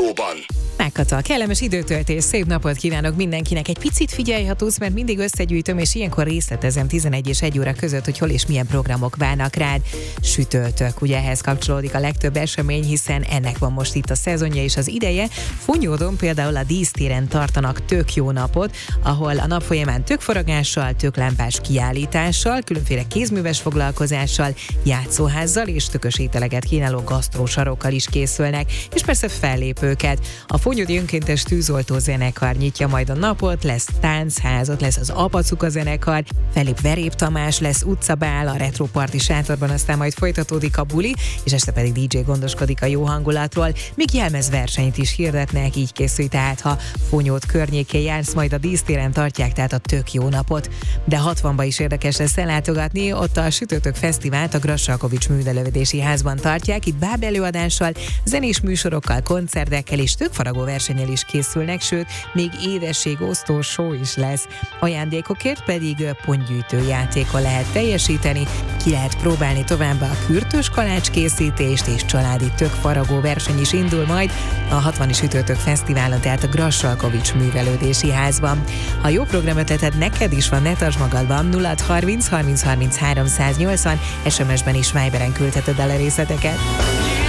Rádióban. Megkata, kellemes időtöltés, szép napot kívánok mindenkinek. Egy picit figyelj, ha tudsz, mert mindig összegyűjtöm, és ilyenkor részletezem 11 és 1 óra között, hogy hol és milyen programok várnak rád. Sütöltök, ugye ehhez kapcsolódik a legtöbb esemény, hiszen ennek van most itt a szezonja és az ideje. Fonyódon például a dísztéren tartanak tök jó napot, ahol a nap folyamán tökfaragással, töklámpás kiállítással, különféle kézműves foglalkozással, játszóházzal és tökös ételeket kínáló gasztrósarokkal is készülnek, és persze fellépőket. A Fonyódi Önkéntes Tűzoltó Zenekar nyitja majd a napot, lesz táncházat, lesz az Apacuka zenekar, fellép Verép Tamás, lesz utcabál, a Retro Party sátorban, aztán majd folytatódik a buli, és este pedig DJ gondoskodik a jó hangulatról. Még jelmezversenyt is hirdetnek, így készülj tehát, ha Fonyód környékén jársz, majd a dísztéren tartják tehát a tök jó napot. De 60-ba is érdekes lesz ellátogatni, ott a Sütőtök Fesztivált a Grassalkovich Művelődési Házban tartják, itt bábelőadással, zenés műsorokkal, koncertekkel és tökfaragó versennyel is készülnek, sőt, még édességosztó show is lesz. Ajándékokért pedig pontgyűjtő játékon lehet teljesíteni, ki lehet próbálni továbbá a kürtös kalács készítést, és családi tökfaragó verseny is indul majd a 60 Sütőtök Fesztiválon, tehát a Grassalkovich Művelődési Házban. Ha jó programötleted neked is van, ne tartsd magadban, 0630 30 30 380, SMS-ben is Viberen küldheted el a részleteket.